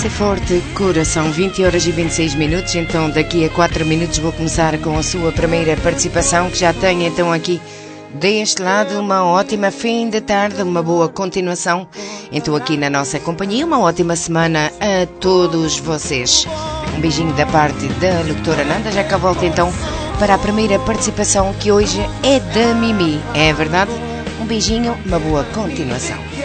Doce e Forte Coração, 20 horas e 26 minutos. Então daqui a 4 minutos vou começar com a sua primeira participação, que já tenho então aqui deste lado uma ótima fim de tarde, uma boa continuação então aqui na nossa companhia, uma ótima semana a todos vocês. Um beijinho da parte da locutora Nanda. Já cá volto então para a primeira participação, que hoje é da Mimi, é verdade? Um beijinho, uma boa continuação.